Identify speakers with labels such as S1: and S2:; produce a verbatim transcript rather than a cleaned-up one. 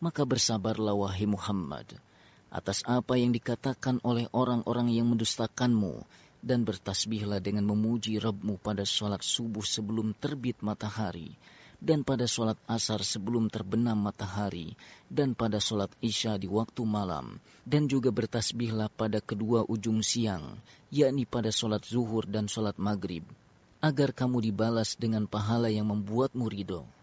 S1: Maka bersabarlah wahai Muhammad atas apa yang dikatakan oleh orang-orang yang mendustakanmu, dan bertasbihlah dengan memuji Rabbmu pada sholat subuh sebelum terbit matahari, dan pada sholat asar sebelum terbenam matahari, dan pada sholat isya di waktu malam, dan juga bertasbihlah pada kedua ujung siang, yakni pada sholat zuhur dan sholat maghrib, agar kamu dibalas dengan pahala yang membuatmu ridho.